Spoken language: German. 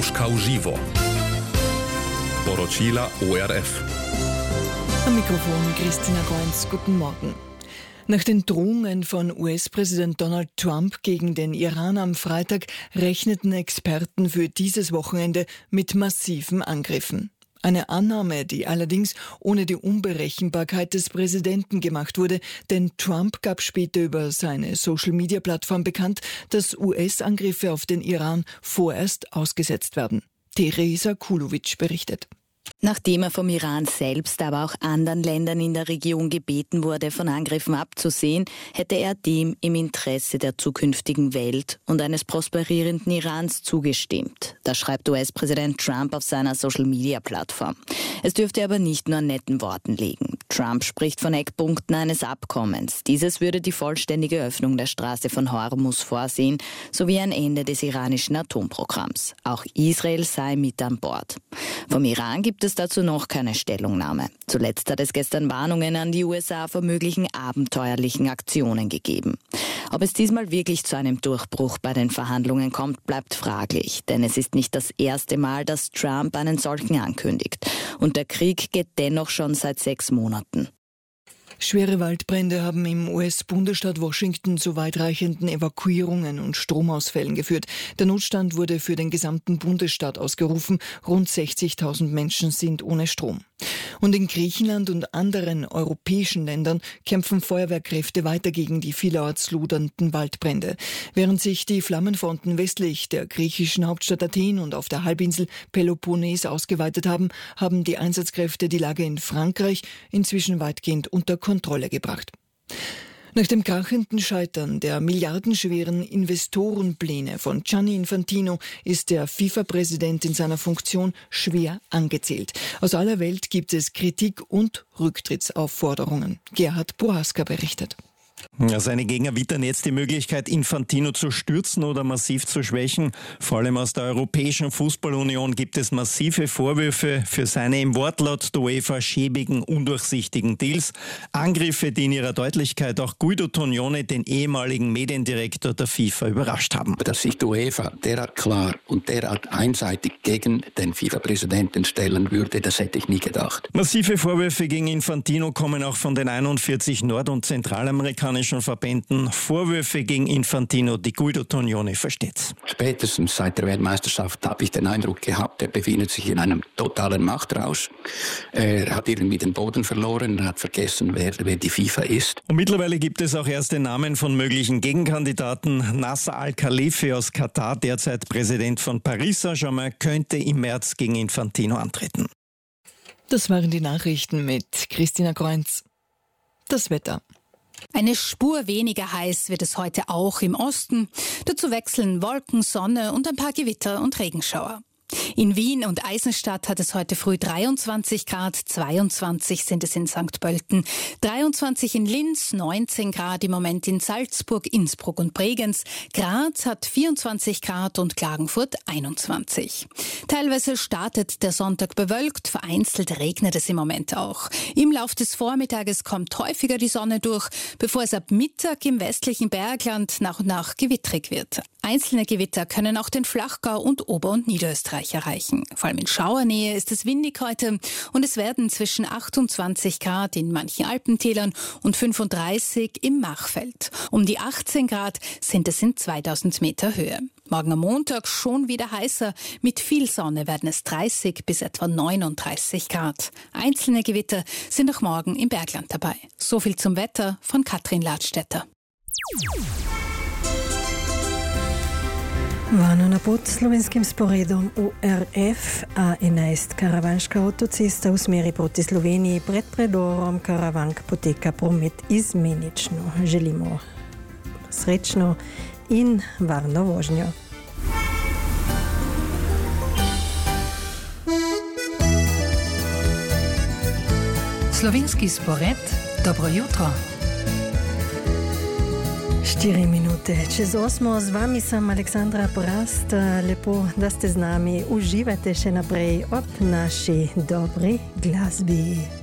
Moskau živo. Poročila ORF. Am Mikrofon Christina Goenz, guten Morgen. Nach den Drohungen von US-Präsident Donald Trump gegen den Iran am Freitag rechneten Experten für dieses Wochenende mit massiven Angriffen. Eine Annahme, die allerdings ohne die Unberechenbarkeit des Präsidenten gemacht wurde, denn Trump gab später über seine Social-Media-Plattform bekannt, dass US-Angriffe auf den Iran vorerst ausgesetzt werden. Teresa Kulovic berichtet. Nachdem er vom Iran selbst, aber auch anderen Ländern in der Region gebeten wurde, von Angriffen abzusehen, hätte er dem im Interesse der zukünftigen Welt und eines prosperierenden Irans zugestimmt. Das schreibt US-Präsident Trump auf seiner Social-Media-Plattform. Es dürfte aber nicht nur an netten Worten liegen. Trump spricht von Eckpunkten eines Abkommens. Dieses würde die vollständige Öffnung der Straße von Hormuz vorsehen, sowie ein Ende des iranischen Atomprogramms. Auch Israel sei mit an Bord. Vom Iran gibt es dazu noch keine Stellungnahme. Zuletzt hat es gestern Warnungen an die USA vor möglichen abenteuerlichen Aktionen gegeben. Ob es diesmal wirklich zu einem Durchbruch bei den Verhandlungen kommt, bleibt fraglich. Denn es ist nicht das erste Mal, dass Trump einen solchen ankündigt. Und der Krieg geht dennoch schon seit 6 Monaten. Schwere Waldbrände haben im US-Bundesstaat Washington zu weitreichenden Evakuierungen und Stromausfällen geführt. Der Notstand wurde für den gesamten Bundesstaat ausgerufen. Rund 60.000 Menschen sind ohne Strom. Und in Griechenland und anderen europäischen Ländern kämpfen Feuerwehrkräfte weiter gegen die vielerorts lodernden Waldbrände. Während sich die Flammenfronten westlich der griechischen Hauptstadt Athen und auf der Halbinsel Peloponnes ausgeweitet haben, haben die Einsatzkräfte die Lage in Frankreich inzwischen weitgehend unter Kontrolle gebracht. Nach dem krachenden Scheitern der milliardenschweren Investorenpläne von Gianni Infantino ist der FIFA-Präsident in seiner Funktion schwer angezählt. Aus aller Welt gibt es Kritik und Rücktrittsaufforderungen. Gerhard Bohaska berichtet. Ja, seine Gegner wittern jetzt die Möglichkeit, Infantino zu stürzen oder massiv zu schwächen. Vor allem aus der Europäischen Fußballunion gibt es massive Vorwürfe für seine im Wortlaut der UEFA schäbigen, undurchsichtigen Deals. Angriffe, die in ihrer Deutlichkeit auch Guido Tognone, den ehemaligen Mediendirektor der FIFA, überrascht haben. Dass sich die UEFA derart klar und derart einseitig gegen den FIFA-Präsidenten stellen würde, das hätte ich nie gedacht. Massive Vorwürfe gegen Infantino kommen auch von den 41 nord- und zentralamerikanischen Verbänden. Vorwürfe gegen Infantino, die Guido Tognone versteht. Spätestens seit der Weltmeisterschaft habe ich den Eindruck gehabt, er befindet sich in einem totalen Machtrausch. Er hat irgendwie den Boden verloren, er hat vergessen, wer die FIFA ist. Und mittlerweile gibt es auch erste Namen von möglichen Gegenkandidaten. Nasser Al-Khalifi aus Katar, derzeit Präsident von Paris Saint-Germain, könnte im März gegen Infantino antreten. Das waren die Nachrichten mit Christina Goenz. Das Wetter. Eine Spur weniger heiß wird es heute auch im Osten. Dazu wechseln Wolken, Sonne und ein paar Gewitter und Regenschauer. In Wien und Eisenstadt hat es heute früh 23 Grad, 22 sind es in St. Pölten, 23 in Linz, 19 Grad im Moment in Salzburg, Innsbruck und Bregenz, Graz hat 24 Grad und Klagenfurt 21. Teilweise startet der Sonntag bewölkt, vereinzelt regnet es im Moment auch. Im Lauf des Vormittages kommt häufiger die Sonne durch, bevor es ab Mittag im westlichen Bergland nach und nach gewittrig wird. Einzelne Gewitter können auch den Flachgau und Ober- und Niederösterreich erreichen. Vor allem in Schauernähe ist es windig heute und es werden zwischen 28 Grad in manchen Alpentälern und 35 im Machfeld. Um die 18 Grad sind es in 2000 Meter Höhe. Morgen am Montag schon wieder heißer. Mit viel Sonne werden es 30 bis etwa 39 Grad. Einzelne Gewitter sind auch morgen im Bergland dabei. So viel zum Wetter von Katrin Ladstätter. Vano na pot slovenskim sporedom URF A11 karavanška avtocesta v smeri proti Sloveniji pred predorom Karavank poteka promet izmenično. Želimo srečno in varno vožnjo. Slovenski spored, dobro jutro. 4 minute čez 8. Z vami sem Aleksandra Porast. Lepo, da ste z nami. Uživajte še naprej ob naši dobri glasbi.